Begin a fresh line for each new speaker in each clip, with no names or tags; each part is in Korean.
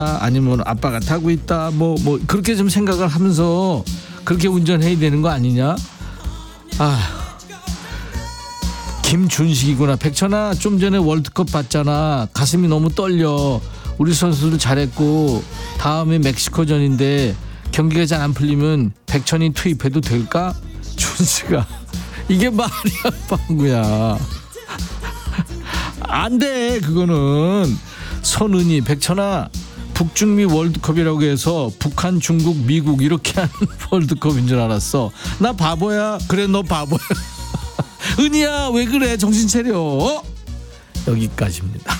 아니면 아빠가 타고 있다 뭐 그렇게 좀 생각을 하면서 그렇게 운전해야 되는 거 아니냐. 김준식이구나. 백천아, 좀 전에 월드컵 봤잖아. 가슴이 너무 떨려. 우리 선수들 잘했고 다음에 멕시코전인데 경기가 잘 안 풀리면 백천이 투입해도 될까? 준식아, 이게 말이야 방구야. 안 돼 그거는. 손은희, 백천아, 북중미 월드컵이라고 해서 북한, 중국, 미국 이렇게 하는 월드컵인 줄 알았어. 나 바보야. 그래, 너 바보야. 은희야, 왜 그래? 정신 차려. 여기까지입니다.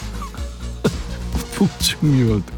북중미 월드컵.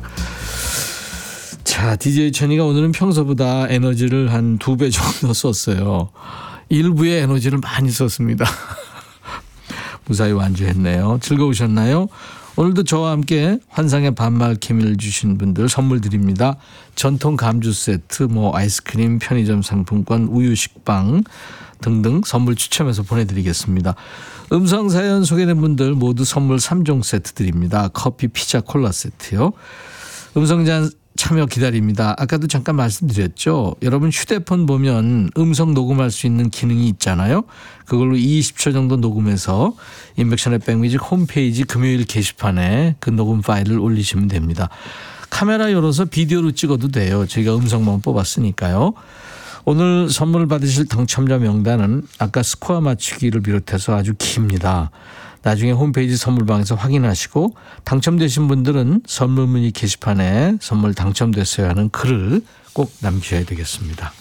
자, DJ 천이가 오늘은 평소보다 에너지를 한 2배 정도 썼어요. 일부의 에너지를 많이 썼습니다. 무사히 완주했네요. 즐거우셨나요? 오늘도 저와 함께 환상의 반말 케미를 주신 분들 선물 드립니다. 전통 감주 세트, 아이스크림, 편의점 상품권, 우유 식빵 등등 선물 추첨해서 보내드리겠습니다. 음성 사연 소개된 분들 모두 선물 3종 세트 드립니다. 커피, 피자, 콜라 세트요. 음성잔 참여 기다립니다. 아까도 잠깐 말씀드렸죠. 여러분 휴대폰 보면 음성 녹음할 수 있는 기능이 있잖아요. 그걸로 20초 정도 녹음해서 인백션의 백뮤직 홈페이지 금요일 게시판에 그 녹음 파일을 올리시면 됩니다. 카메라 열어서 비디오로 찍어도 돼요. 저희가 음성만 뽑았으니까요. 오늘 선물 받으실 당첨자 명단은 아까 스코어 맞추기를 비롯해서 아주 깁니다. 나중에 홈페이지 선물방에서 확인하시고 당첨되신 분들은 선물 문의 게시판에 선물 당첨됐어요 하는 글을 꼭 남기셔야 되겠습니다.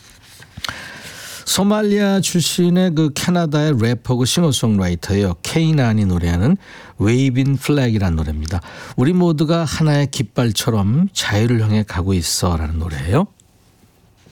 소말리아 출신의 그 캐나다의 래퍼고 싱어송라이터예요. 케이난이 노래하는 Waving Flag이라는 노래입니다. 우리 모두가 하나의 깃발처럼 자유를 향해 가고 있어 라는 노래예요.